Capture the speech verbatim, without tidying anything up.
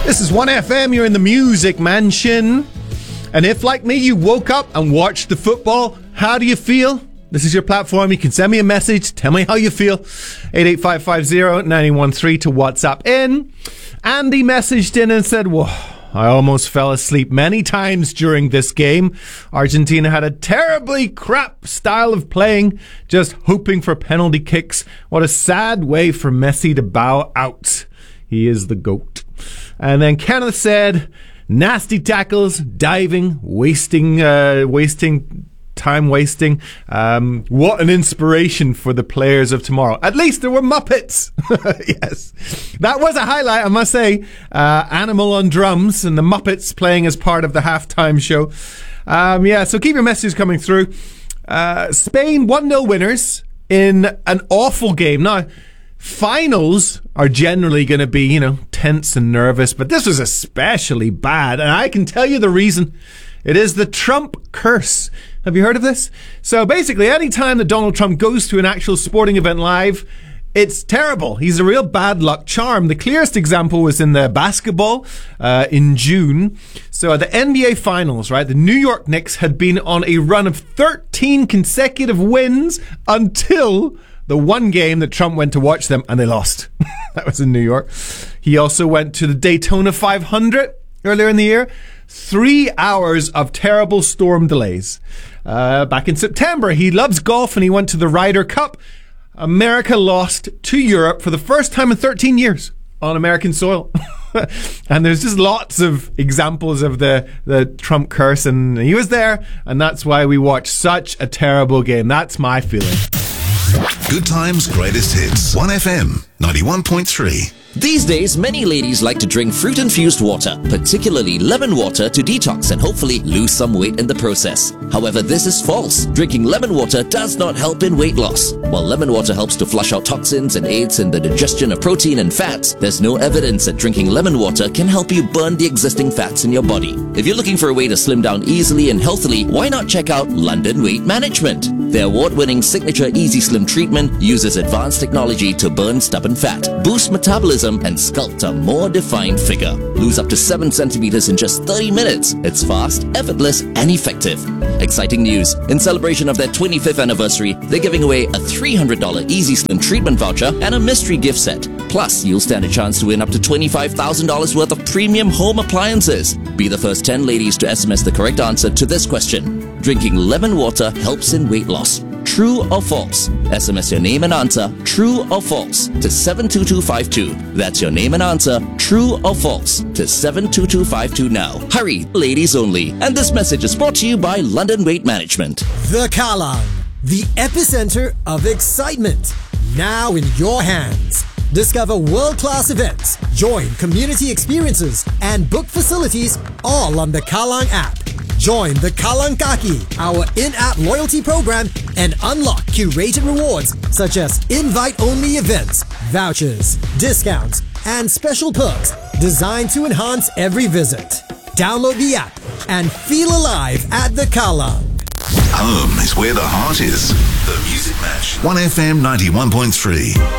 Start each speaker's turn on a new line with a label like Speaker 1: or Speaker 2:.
Speaker 1: This is one F M, you're in the Music Mansion. And if, like me, you woke up and watched the football, how do you feel? This is your platform. You can send me a message. Tell me how you feel. eight eight five five zero nine one three to WhatsApp in. Andy messaged in and said, whoa, I almost fell asleep many times during this game. Argentina had a terribly crap style of playing, just hoping for penalty kicks. What a sad way for Messi to bow out. He is the GOAT. And then Kenneth said, nasty tackles, diving, wasting, uh, wasting, time wasting. Um, what an inspiration for the players of tomorrow. At least there were Muppets. Yes. That was a highlight, I must say. Uh, Animal on drums and the Muppets playing as part of the halftime show. Um, yeah, so keep your messages coming through. Uh, Spain one nil winners in an awful game. Now, finals are generally going to be, you know, tense and nervous, but this was especially bad, and I can tell you the reason. It is the Trump curse. Have you heard of this? So basically, any time that Donald Trump goes to an actual sporting event live, it's terrible. He's a real bad luck charm. The clearest example was in the basketball uh, in June. So at the N B A Finals, right, the New York Knicks had been on a run of thirteen consecutive wins until the one game that Trump went to watch them, and they lost. That was in New York. He also went to the Daytona five hundred earlier in the year. Three hours of terrible storm delays. Uh, back in September, he loves golf and he went to the Ryder Cup. America lost to Europe for the first time in thirteen years on American soil. And there's just lots of examples of the, the Trump curse, and he was there, and that's why we watched such a terrible game. That's my feeling.
Speaker 2: Good times, greatest hits. one F M, ninety-one point three.
Speaker 3: These days, many ladies like to drink fruit-infused water, particularly lemon water, to detox and hopefully lose some weight in the process. However, this is false. Drinking lemon water does not help in weight loss. While lemon water helps to flush out toxins and aids in the digestion of protein and fats, there's no evidence that drinking lemon water can help you burn the existing fats in your body. If you're looking for a way to slim down easily and healthily, why not check out London Weight Management? Their award-winning signature Easy Slim treatment uses advanced technology to burn stubborn fat, boost metabolism, and sculpt a more defined figure. Lose up to seven centimeters in just thirty minutes. It's fast, effortless, and effective. Exciting news. In celebration of their twenty-fifth anniversary, they're giving away a three hundred dollars Easy Slim treatment voucher and a mystery gift set. Plus, you'll stand a chance to win up to twenty-five thousand dollars worth of premium home appliances. Be the first ten ladies to S M S the correct answer to this question. Drinking lemon water helps in weight loss. True or false? S M S your name and answer, true or false, to seven two two five two. That's your name and answer, true or false, to seven two two five two now. Hurry, ladies only. And this message is brought to you by London Weight Management.
Speaker 4: The Kallang, the epicenter of excitement, now in your hands. Discover world-class events, join community experiences, and book facilities all on the Kallang app. Join the Kallang Kaki, our in-app loyalty program, and unlock curated rewards such as invite-only events, vouchers, discounts, and special perks designed to enhance every visit. Download the app and feel alive at the Kallang.
Speaker 2: Home is where the heart is. The Music Match. one F M ninety-one point three.